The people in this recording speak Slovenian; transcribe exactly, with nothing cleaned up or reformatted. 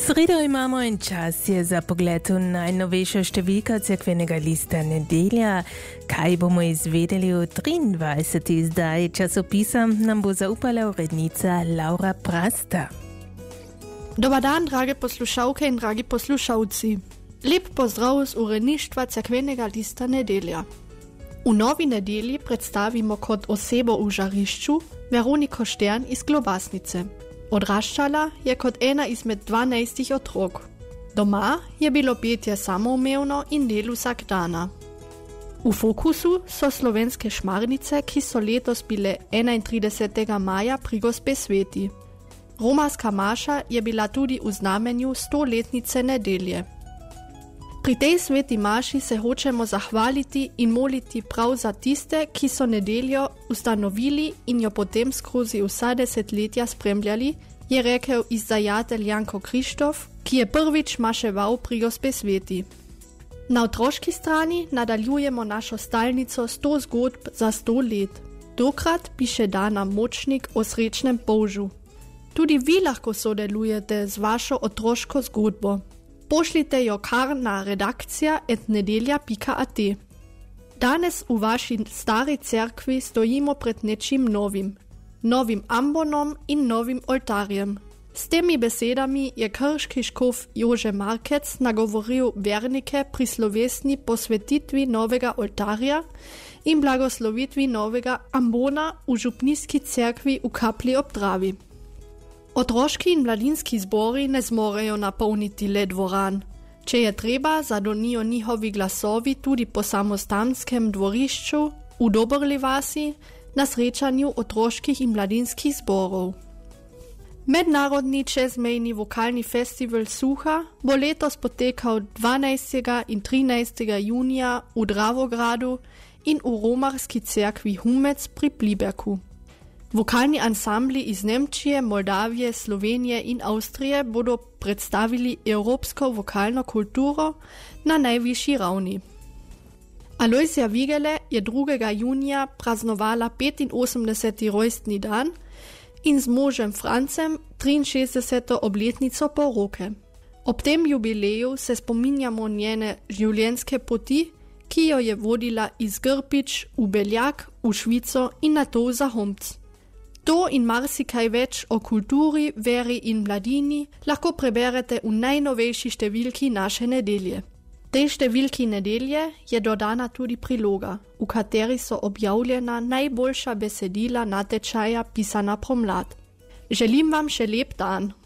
Sredo imamo in čas je za pogled v najnovejšo številko cerkvenega lista Nedelja. Kaj bomo izvedeli v triindvajseti izdaji časopisa, nam bo zaupala urednica Laura Prasta. Dobar dan, drage poslušalke in dragi poslušalci. Lep pozdrav z uredništva cerkvenega lista Nedelja. V novi nedelji predstavimo kot osebo v žarišču Veroniko Štern iz Globasnice. Odraščala je kot ena izmed dvanajstih otrok. Doma je bilo petje samoumevno in del vsak dana. V fokusu so slovenske šmarnice, ki so letos bile enaintridesetega maja pri Gospe Sveti. Romarska maša je bila tudi v znamenju stoletnice nedelje. Pri tej sveti maši se hočemo zahvaliti in moliti prav za tiste, ki so nedeljo ustanovili in jo potem skozi vsa desetletja spremljali, je rekel izdajatelj Janko Krištof, ki je prvič maševal pri Gospe Sveti. Na otroški strani nadaljujemo našo stalnico sto zgodb za sto let. Tokrat piše Dana Močnik o srečnem polžu. Tudi vi lahko sodelujete z vašo otroško zgodbo. Pošljite jo kar na redakcija et nedelja pika at. Danes v vaši stari cerkvi stojimo pred nečim novim. Novim ambonom in novim oltarjem. S temi besedami je krški škof Jože Markec nagovoril vernike pri slovesni posvetitvi novega oltarja in blagoslovitvi novega ambona v župnijski cerkvi v Kapli ob Dravi. Otroški in mladinski zbori ne zmorejo napolniti le dvoran. Če je treba, zadonijo njihovi glasovi tudi po samostanskem dvorišču v Dobrli vasi na srečanju otroških in mladinskih zborov. Mednarodni čezmejni vokalni festival Suha bo letos potekal dvanajstega in trinajstega junija v Dravogradu in v romarski cerkvi Humec pri Pliberku. Vokalni ansambli iz Nemčije, Moldavije, Slovenije in Avstrije bodo predstavili evropsko vokalno kulturo na najvišji ravni. Alojzija Vigele je drugega junija praznovala petinosemdeseti rojstni dan in z možem Francem triinšestdeseto obletnico poroke. Ob tem jubileju se spominjamo njene življenjske poti, ki jo je vodila iz Grpič v Beljak, v Švico in nato v Zahomc. To in marsikaj več o kulturi, veri in mladini lahko preberete v najnovejši številki naše nedelje. Tej številki nedelje je dodana tudi priloga, v kateri so objavljena najboljša besedila natečaja Pisana pomlad. Želim vam še lep dan.